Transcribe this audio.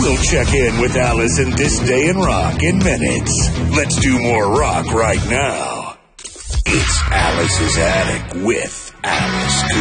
We'll check in with Alice and This Day in Rock in minutes. Let's do more rock right now. It's Alice's Attic with Alice Cooper.